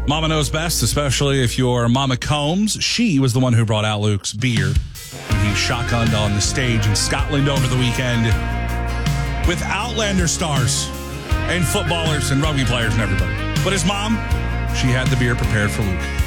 Mama knows best, especially if you're Mama Combs. She was the one who brought out Luke's beer. He shotgunned on the stage in Scotland over the weekend with Outlander stars and footballers and rugby players and everybody. But his mom, she had the beer prepared for Luke.